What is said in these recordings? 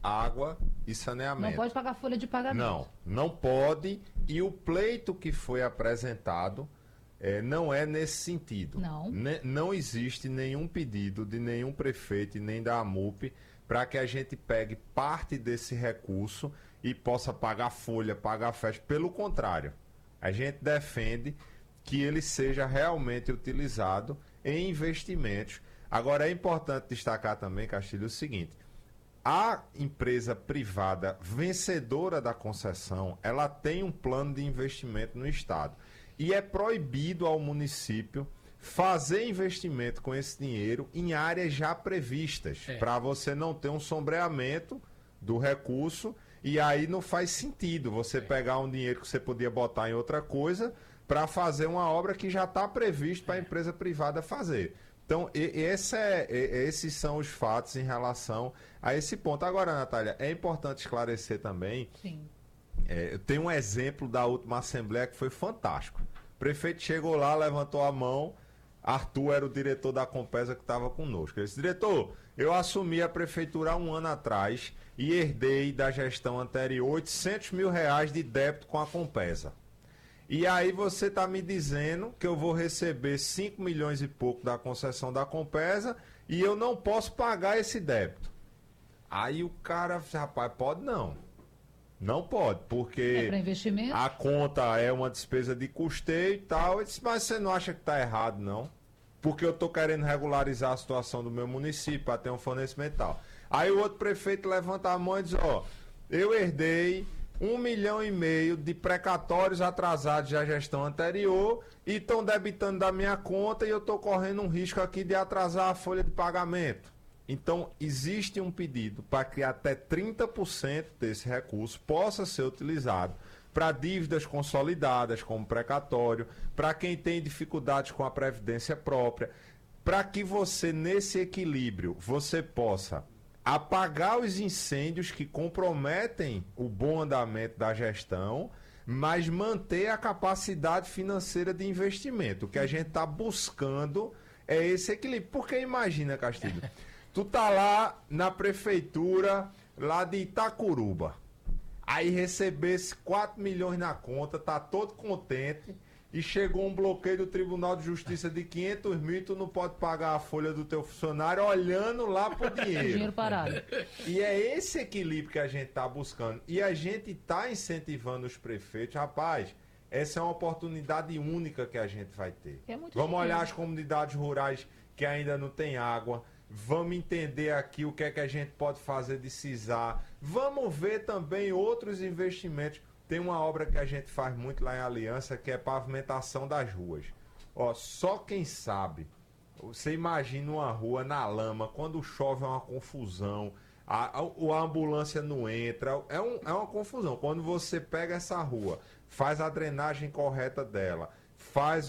água e saneamento. Não pode pagar folha de pagamento. Não pode. E o pleito que foi apresentado não é nesse sentido. Não existe nenhum pedido de nenhum prefeito e nem da AMUP para que a gente pegue parte desse recurso e possa pagar folha, pagar festa. Pelo contrário, a gente defende que ele seja realmente utilizado em investimentos. Agora, é importante destacar também, Castilho, o seguinte: a empresa privada vencedora da concessão, ela tem um plano de investimento no Estado. E é proibido ao município fazer investimento com esse dinheiro em áreas já previstas, para você não ter um sombreamento do recurso, e aí não faz sentido você pegar um dinheiro que você podia botar em outra coisa para fazer uma obra que já está prevista para a empresa privada fazer. Então, esses são os fatos em relação a esse ponto. Agora, Natália, é importante esclarecer também. Sim. Tem um exemplo da última Assembleia que foi fantástico. O prefeito chegou lá, levantou a mão. Arthur era o diretor da Compesa que estava conosco. Ele disse: diretor, eu assumi a prefeitura há um ano atrás e herdei da gestão anterior 800 mil reais de débito com a Compesa. E aí você está me dizendo que eu vou receber 5 milhões e pouco da concessão da Compesa e eu não posso pagar esse débito. Aí o cara disse: rapaz, pode não. Não pode, porque a conta é uma despesa de custeio e tal. Eu disse: mas você não acha que está errado, não? Porque eu estou querendo regularizar a situação do meu município para ter um fornecimento e tal. Aí o outro prefeito levanta a mão e diz: ó, eu herdei 1,5 milhão de precatórios atrasados da gestão anterior e estão debitando da minha conta e eu estou correndo um risco aqui de atrasar a folha de pagamento. Então, existe um pedido para que até 30% desse recurso possa ser utilizado para dívidas consolidadas, como precatório, para quem tem dificuldades com a previdência própria, para que você, nesse equilíbrio, você possa apagar os incêndios que comprometem o bom andamento da gestão, mas manter a capacidade financeira de investimento. O que a gente está buscando é esse equilíbrio. Porque imagina, Castilho, tu tá lá na prefeitura, lá de Itacuruba, aí recebesse 4 milhões na conta, tá todo contente, e chegou um bloqueio do Tribunal de Justiça de 500 mil e tu não pode pagar a folha do teu funcionário olhando lá pro dinheiro. Dinheiro parado. E é esse equilíbrio que a gente tá buscando. E a gente tá incentivando os prefeitos. Rapaz, essa é uma oportunidade única que a gente vai ter. Vamos olhar as comunidades rurais que ainda não tem água. Vamos entender aqui o que é que a gente pode fazer de CISAR. Vamos ver também outros investimentos. Tem uma obra que a gente faz muito lá em Aliança, que é pavimentação das ruas. Ó, só quem sabe. Você imagina uma rua na lama, quando chove é uma confusão, a ambulância não entra, é uma confusão. Quando você pega essa rua, faz a drenagem correta dela, faz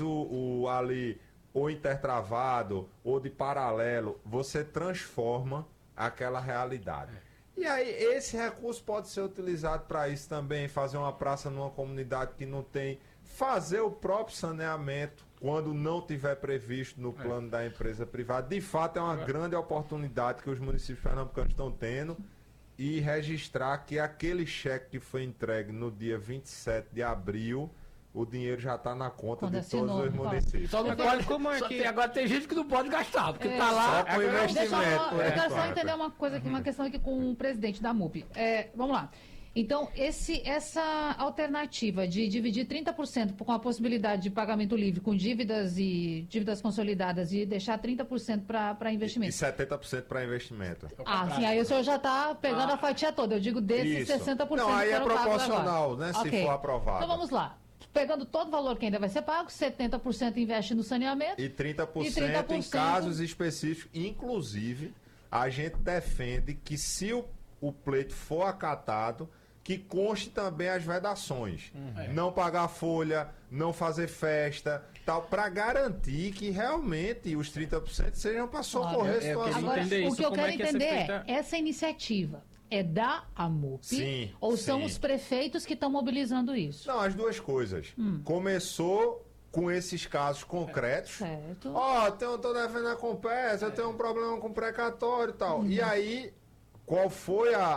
ali ou intertravado ou de paralelo, você transforma aquela realidade. E aí esse recurso pode ser utilizado para isso também, fazer uma praça numa comunidade que não tem, fazer o próprio saneamento quando não tiver previsto no plano da empresa privada. De fato, é uma grande oportunidade que os municípios pernambucanos estão tendo, e registrar que aquele cheque que foi entregue no dia 27 de abril, o dinheiro já está na conta de todos os municípios. Só não pode, só que agora tem gente que não pode gastar, porque está lá com investimento. Eu quero só entender uma coisa aqui, uma questão aqui com o presidente da MUP. Vamos lá. Então, essa alternativa de dividir 30% com a possibilidade de pagamento livre com dívidas consolidadas e deixar 30% para investimento. E 70% para investimento. Sim, aí o senhor já está pegando a fatia toda. Eu digo desses 60%. Não, aí é proporcional, né? Okay. Se for aprovado. Então vamos lá. Pegando todo o valor que ainda vai ser pago, 70% investe no saneamento. E 30% em casos específicos. Inclusive, a gente defende que se o pleito for acatado, que conste também as vedações. Não pagar folha, não fazer festa, tal, para garantir que realmente os 30% sejam para socorrer situações. Agora, o que eu quero entender é essa iniciativa. É da AMUP ou são os prefeitos que estão mobilizando isso? Não, as duas coisas. Começou com esses casos concretos. Certo. Eu tô devendo a Compesa, eu tenho um problema com precatório e tal. E aí, qual foi